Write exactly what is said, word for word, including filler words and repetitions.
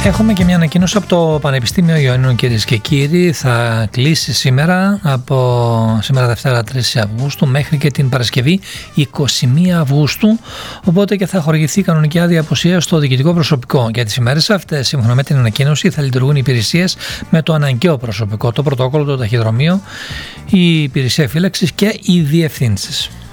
Έχουμε και μια ανακοίνωση από το Πανεπιστήμιο Ιωαννίνων, κυρίες και κύριοι. Θα κλείσει σήμερα, από σήμερα Δευτέρα τρεις Αυγούστου μέχρι και την Παρασκευή είκοσι μία Αυγούστου. Οπότε και θα χορηγηθεί κανονική άδεια απουσίας στο διοικητικό προσωπικό. Για τις ημέρες αυτές, σύμφωνα με την ανακοίνωση, θα λειτουργούν οι υπηρεσίες με το αναγκαίο προσωπικό, το πρωτόκολλο, το ταχυδρομείο, η υπηρεσία φύλαξης και οι διευθύνσεις.